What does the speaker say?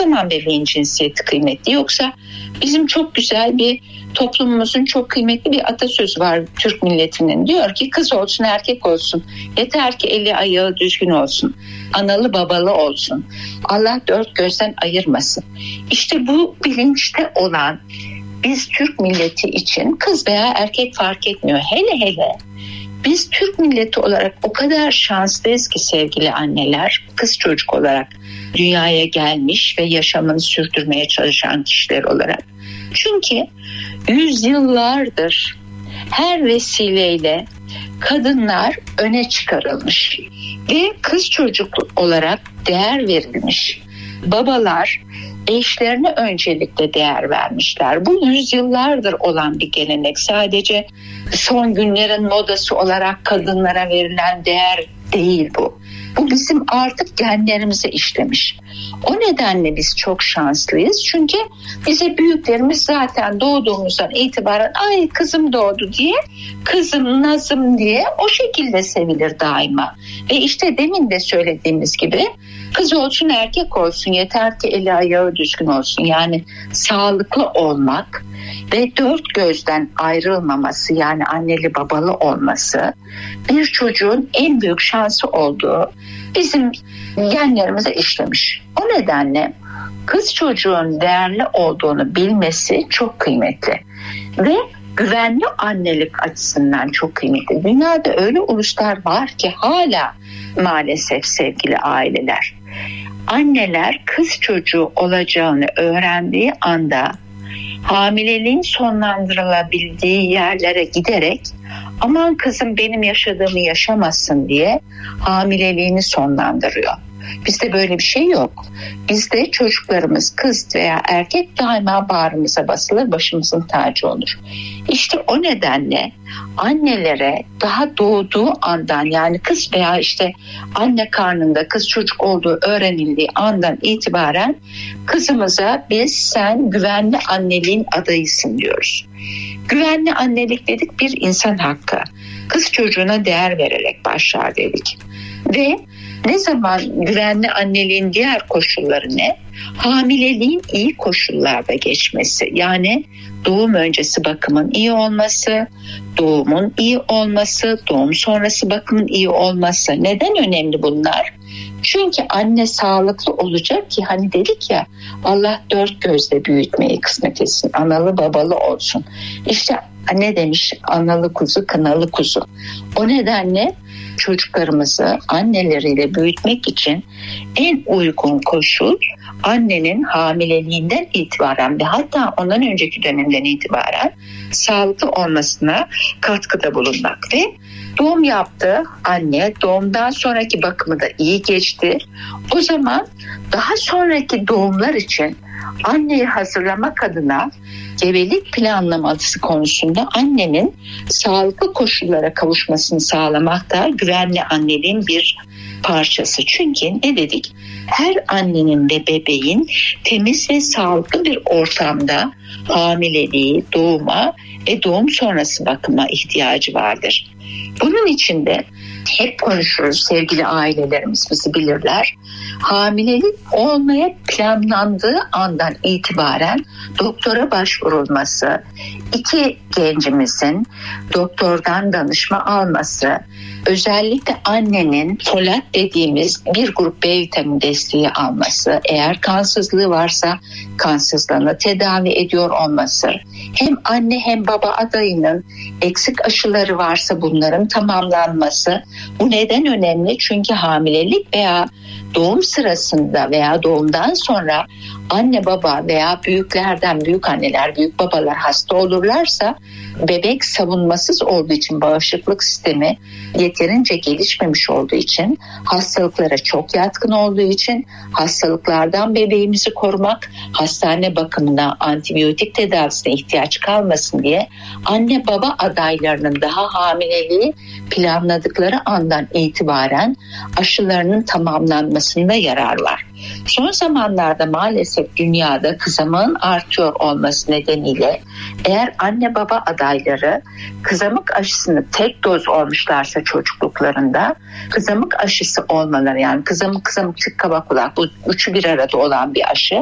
zaman bebeğin cinsiyeti kıymetli. Yoksa bizim çok güzel bir toplumumuzun çok kıymetli bir atasözü var Türk milletinin. Diyor ki kız olsun erkek olsun, yeter ki eli ayağı düzgün olsun, analı babalı olsun, Allah dört gözden ayırmasın. İşte bu bilinçte olan biz Türk milleti için kız veya erkek fark etmiyor. Hele hele biz Türk milleti olarak o kadar şanslıyız ki sevgili anneler, kız çocuk olarak dünyaya gelmiş ve yaşamını sürdürmeye çalışan kişiler olarak. Çünkü yüzyıllardır her vesileyle kadınlar öne çıkarılmış ve kız çocuk olarak değer verilmiş. Babalar eşlerine öncelikle değer vermişler. Bu yüzyıllardır olan bir gelenek. Sadece son günlerin modası olarak kadınlara verilen değer değil bu. Bu bizim artık genlerimize işlemiş. O nedenle biz çok şanslıyız. Çünkü bize büyüklerimiz zaten doğduğumuzdan itibaren ay kızım doğdu diye, kızım nazım diye o şekilde sevilir daima. Ve işte demin de söylediğimiz gibi kız olsun erkek olsun, yeter ki eli ayağı düzgün olsun. Yani sağlıklı olmak ve dört gözden ayrılmaması, yani anneli babalı olması bir çocuğun en büyük şansı olduğu bizim genlerimize işlemiş. O nedenle kız çocuğun değerli olduğunu bilmesi çok kıymetli ve güvenli annelik açısından çok kıymetli. Dünyada öyle uluslar var ki hala maalesef sevgili aileler, anneler kız çocuğu olacağını öğrendiği anda hamileliğin sonlandırılabildiği yerlere giderek aman kızım benim yaşadığımı yaşamasın diye hamileliğini sonlandırıyor. Bizde böyle bir şey yok. Bizde çocuklarımız kız veya erkek daima bağrımıza basılır, başımızın tacı olur. İşte o nedenle annelere daha doğduğu andan, yani kız veya işte anne karnında kız çocuk olduğu öğrenildiği andan itibaren kızımıza biz sen güvenli anneliğin adayısın diyoruz. Güvenli annelik dedik, bir insan hakkı. Kız çocuğuna değer vererek başlar dedik. Ve ne zaman güvenli anneliğin diğer koşulları ne? Hamileliğin iyi koşullarda geçmesi. Yani doğum öncesi bakımın iyi olması, doğumun iyi olması, doğum sonrası bakımın iyi olması. Neden önemli bunlar? Çünkü anne sağlıklı olacak ki hani dedik ya, Allah dört gözle büyütmeyi kısmet etsin, analı babalı olsun. İşte ne demiş, analı kuzu kınalı kuzu. O nedenle çocuklarımızı anneleriyle büyütmek için en uygun koşul annenin hamileliğinden itibaren ve hatta ondan önceki dönemden itibaren sağlıklı olmasına katkıda bulunmak. Ve doğum yaptı anne, doğumdan sonraki bakımı da iyi geçti. O zaman daha sonraki doğumlar için anneyi hazırlamak adına gebelik planlaması konusunda annenin sağlıklı koşullara kavuşmasını sağlamak da güvenli anneliğin bir parçası. Çünkü ne dedik? Her annenin ve bebeğin temiz ve sağlıklı bir ortamda hamileliği, doğuma ve doğum sonrası bakıma ihtiyacı vardır. Bunun için de hep konuşuruz, sevgili ailelerimiz bizi bilirler. Hamilelik olmaya planlandığı andan itibaren doktora başvurulması, iki gencimizin doktordan danışma alması, özellikle annenin folat dediğimiz bir grup B vitamini desteği alması, eğer kansızlığı varsa kansızlığını tedavi ediyor olması, hem anne hem baba adayının eksik aşıları varsa bunların tamamlanması. Bu neden önemli? Çünkü hamilelik veya doğum sırasında veya doğumdan sonra anne baba veya büyüklerden büyük anneler, büyük babalar hasta olurlarsa bebek savunmasız olduğu için, bağışıklık sistemi yeterince gelişmemiş olduğu için, hastalıklara çok yatkın olduğu için hastalıklardan bebeğimizi korumak, hastane bakımına, antibiyotik tedavisine ihtiyaç kalmasın diye anne baba adaylarının daha hamileliği planladıkları andan itibaren aşılarının tamamlanmasında yarar var. Son zamanlarda maalesef dünyada kızamığın artıyor olması nedeniyle eğer anne baba adayları kızamık aşısını tek doz olmuşlarsa çocukluklarında, kızamık aşısı olmaları, yani kızamık tık kaba kulak, bu üçü bir arada olan bir aşı,